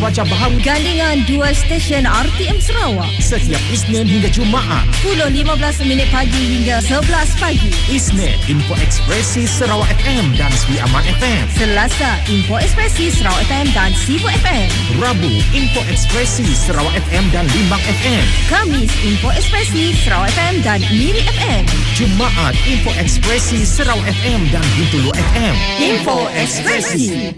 cuaca baharu gandingan dua stesen RTM Sarawak setiap Isnin hingga Jumaat 10.15 pagi hingga 11 pagi. Isnin Info Ekspresi Sarawak FM dan Sri Aman FM. Selasa Info Ekspresi Sarawak FM dan Sibu FM. Rabu Info Ekspresi Sarawak FM dan Limbang FM. Kamis Info Ekspresi Sarawak FM dan Miri FM. Jumaat Info Ekspresi Sarawak FM dan Bintulu FM. Info Ekspresi.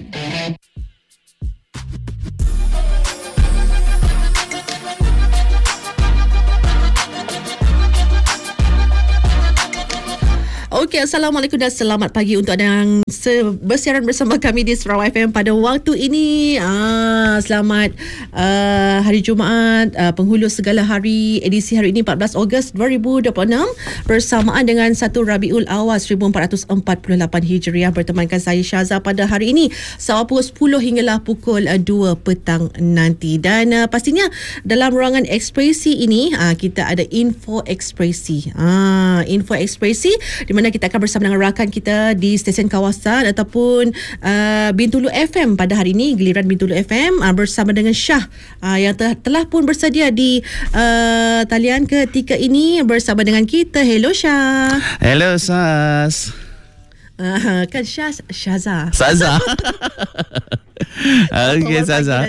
Okey, Assalamualaikum dan selamat pagi untuk anda yang bersiaran bersama kami di Sarawak FM pada waktu ini. Selamat hari Jumaat, penghulu segala hari, edisi hari ini 14 Ogos 2026 bersamaan dengan 1 Rabiul Awal 1448 Hijriah. Bertemankan saya Syaza pada hari ini pukul 10 hinggalah pukul 2 petang nanti. Dan pastinya dalam ruangan ekspresi ini kita ada Info Ekspresi. Info Ekspresi di mana kita akan bersama dengan rakan kita di stesen kawasan ataupun Bintulu FM pada hari ini, giliran Bintulu FM bersama dengan Syah yang telah pun bersedia di talian ketika ini bersama dengan kita. Hello Syah. Hello Saz. Kan Syaza. Saza. Okey Saza.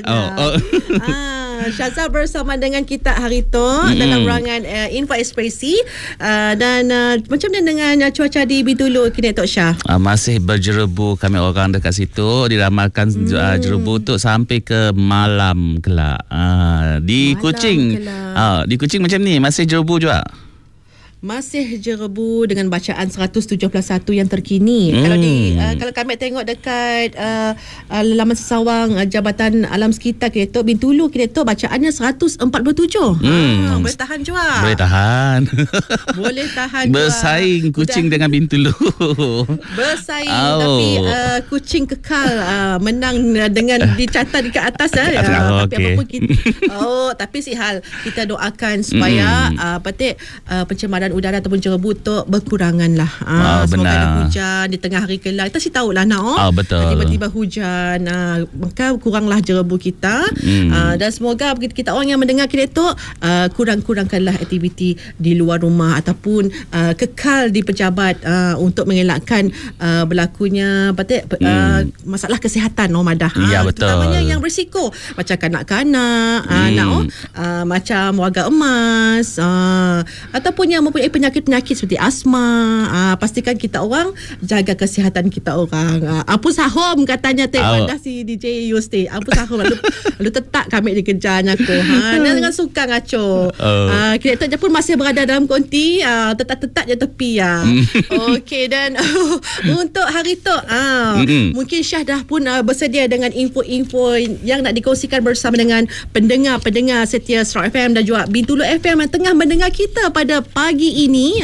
Syaza bersama dengan kita hari itu dalam ruangan Info Ekspresi dan macam mana dengan cuaca di Bintulu kini Tok Syah? Masih berjerebu kami orang dekat situ, diramalkan jerebu tu sampai ke malam kelak. Di malam Kuching. Di Kuching macam ni masih jerebu juga. Masih jerebu dengan bacaan 171 yang terkini. Kalau kami tengok dekat laman sesawang Jabatan Alam Sekitar Keretok Bintulu Keretok bacaannya 147. Boleh tahan juga. Boleh tahan. Boleh tahan. Bersaing Kuching dengan Bintulu. Bersaing tapi Kuching kekal menang dengan dicatat dekat atas tapi okay. apapun kita tapi sihal kita doakan supaya pencemaran udara ataupun jerebu tu berkurangan lah. Semoga ada hujan di tengah hari kelak. Kita tahu lah betul. Tiba-tiba hujan maka kuranglah jerebu kita. Dan semoga kita orang yang mendengar kita tu kurang-kurangkanlah aktiviti di luar rumah ataupun kekal di pejabat untuk mengelakkan berlakunya masalah kesihatan Madah. Ya betul. Terutamanya yang berisiko macam kanak-kanak, macam warga emas ataupun yang mempunyai penyakit-penyakit seperti asma. Pastikan kita orang jaga kesihatan kita orang. Apa sahum katanya dah si DJ Yusti. Apa sahum lalu tetak kami dikejar aku. Dengan suka ngaco. Kita je pun masih berada dalam konti, tetak-tetak je tepi Okey, dan untuk hari tu mungkin Syah dah pun bersedia dengan info-info yang nak dikongsikan bersama dengan pendengar setia Sarawak FM dan juga Bintulu FM yang tengah mendengar kita pada pagi ini.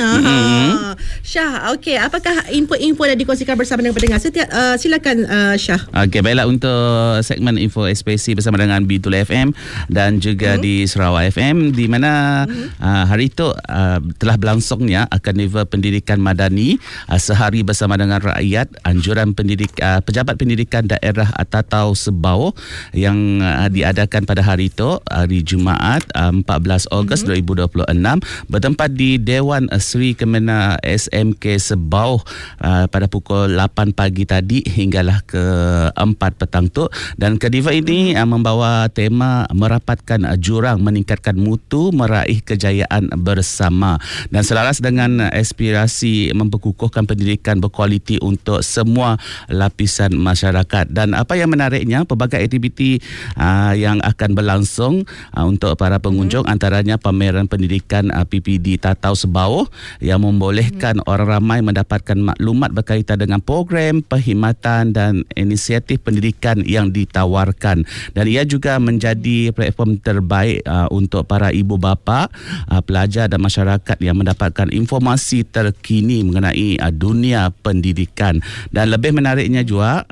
Syah, okey, apakah info-info yang dikongsikan bersama dengan pendengar? Silakan Syah. Okey, baiklah, untuk segmen Info Ekspresi bersama dengan Bintulu FM dan juga di Sarawak FM, di mana hari itu telah berlangsungnya Karnival Pendidikan Madani sehari bersama dengan rakyat, anjuran pejabat pendidikan daerah Tatau Sebau yang diadakan pada hari itu, hari Jumaat 14 Ogos 2026, bertempat di Dewan Seri Kemena SMK Sebau pada pukul 8 pagi tadi hinggalah ke 4 petang tu. Dan Karnival ini membawa tema merapatkan jurang, meningkatkan mutu, meraih kejayaan bersama, dan selaras dengan aspirasi memperkukuhkan pendidikan berkualiti untuk semua lapisan masyarakat. Dan apa yang menariknya, pelbagai aktiviti yang akan berlangsung untuk para pengunjung, antaranya pameran pendidikan PPD Tatau Sebau yang membolehkan orang ramai mendapatkan maklumat berkaitan dengan program, perkhidmatan dan inisiatif pendidikan yang ditawarkan. Dan ia juga menjadi platform terbaik untuk para ibu bapa, pelajar dan masyarakat yang mendapatkan informasi terkini mengenai dunia pendidikan. Dan lebih menariknya juga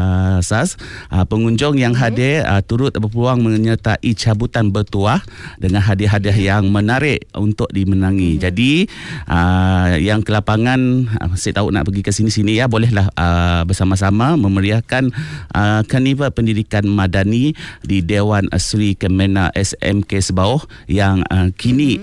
pengunjung yang hadir turut berpeluang menyertai cabutan bertuah dengan hadiah-hadiah yang menarik untuk dimenangi. Jadi Jadi yang ke lapangan saya tahu nak pergi ke sini-sini ya, bolehlah bersama-sama memeriahkan Karnival Pendidikan Madani di Dewan Sri Kemena SMK Sebauh yang kini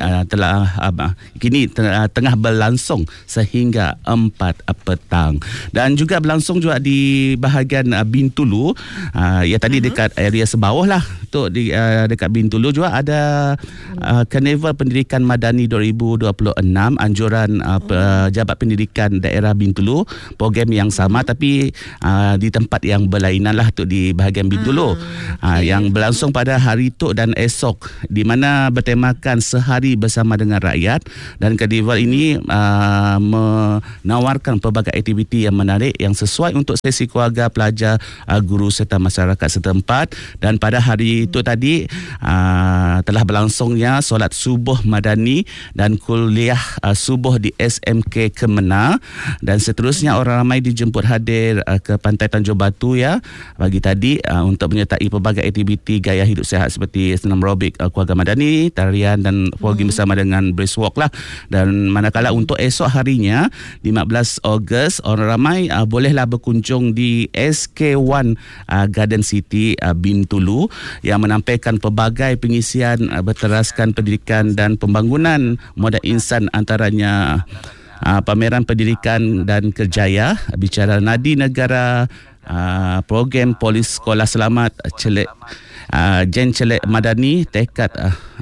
tengah berlangsung sehingga 4 petang. Dan juga berlangsung juga di bahagian Bintulu, tadi dekat area Sebauh lah. Untuk dekat Bintulu juga ada Karnival Pendidikan Madani 2026, anjuran Pejabat Pendidikan Daerah Bintulu, program yang sama tapi di tempat yang berlainan lah tu di bahagian Bintulu. Yang berlangsung pada hari tu dan esok, di mana bertemakan Sehari Bersama Dengan Rakyat. Dan karnival ini menawarkan pelbagai aktiviti yang menarik yang sesuai untuk sesi keluarga, pelajar, guru serta masyarakat setempat. Dan pada hari itu tadi telah berlangsungnya solat subuh madani dan kuliah subuh di SMK Kemena, dan seterusnya orang ramai dijemput hadir ke Pantai Tanjung Batu ya pagi tadi untuk menyertai pelbagai aktiviti gaya hidup sihat seperti senam aerobik keluarga madani, tarian dan fogging bersama dengan brisk walk lah. Dan manakala untuk esok harinya 15 Ogos, orang ramai bolehlah berkunjung di SK1 Garden City Bintulu yang menampilkan pelbagai pengisian berteraskan pendidikan dan pembangunan modal insan, antaranya pameran pendidikan dan kerjaya, bicara nadi negara, program polis sekolah selamat, Jen Celek Madani, tekad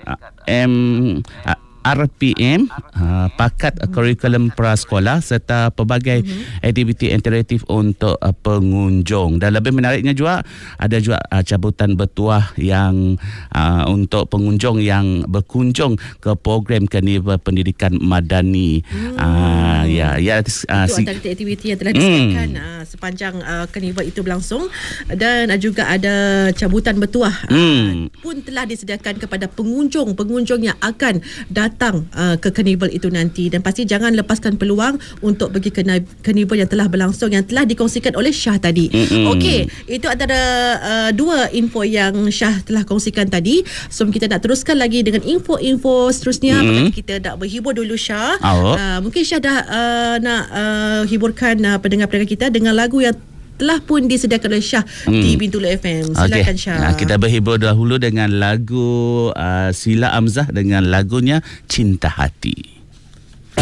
RPM, pakat kurikulum prasekolah serta pelbagai aktiviti interaktif untuk pengunjung. Dan lebih menariknya juga ada juga cabutan bertuah yang untuk pengunjung yang berkunjung ke program Karnival Pendidikan Madani. Itu antara aktiviti yang telah disediakan sepanjang karnival itu berlangsung. Dan juga ada cabutan bertuah pun telah disediakan kepada pengunjung yang akan datang ke karnival itu nanti. Dan pasti jangan lepaskan peluang untuk pergi ke karnival yang telah berlangsung, yang telah dikongsikan oleh Syah tadi. Okey, itu antara dua info yang Syah telah kongsikan tadi. Sebelum kita nak teruskan lagi dengan info-info seterusnya, kita nak berhibur dulu Syah. Mungkin Syah dah nak hiburkan pendengar-pendengar kita dengan lagu yang telah pun disediakan oleh Syah di Bintulu FM. Silakan Syah. Kita berhibur dahulu dengan lagu Sila Amzah dengan lagunya Cinta Hati.